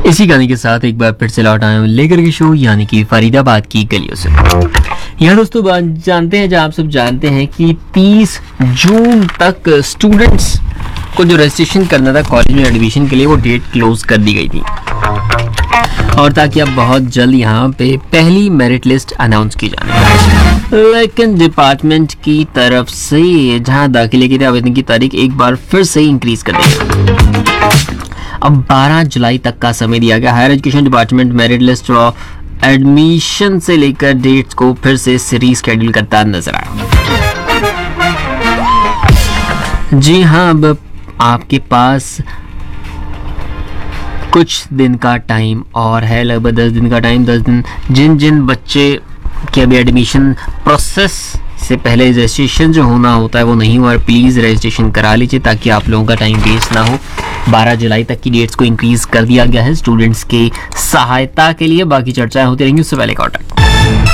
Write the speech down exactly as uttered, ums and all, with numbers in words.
इसी गाने के साथ एक बार फिर से लौट आए लेकर के शो यानी कि फरीदाबाद की गलियों से। यहाँ दोस्तों बात जानते हैं, जहाँ आप सब जानते हैं कि तीस जून तक स्टूडेंट्स को जो रजिस्ट्रेशन करना था कॉलेज में एडमिशन के लिए, वो डेट क्लोज कर दी गई थी, और ताकि अब बहुत जल्द यहाँ पे पहली मेरिट लिस्ट अनाउंस की जाने। लेकिन डिपार्टमेंट की तरफ से जहाँ दाखिले के लिए आवेदन की तारीख एक बार फिर से इंक्रीज कर दी गई। अब बारह जुलाई तक का समय दिया गया। Higher education department merit list और एडमिशन से लेकर डेट्स को फिर से रीशेड्यूल करता नजर आया। जी हाँ, अब आपके पास कुछ दिन का टाइम और है, लगभग दस दिन का टाइम। दस दिन जिन जिन बच्चे के अभी एडमिशन प्रोसेस से पहले रजिस्ट्रेशन जो होना होता है वो नहीं हुआ, प्लीज़ रजिस्ट्रेशन करा लीजिए ताकि आप लोगों का टाइम वेस्ट ना हो। बारह जुलाई तक की डेट्स को इंक्रीज कर दिया गया है स्टूडेंट्स की सहायता के लिए। बाकी चर्चाएं होती रहेंगी, उससे पहले कॉन्टैक्ट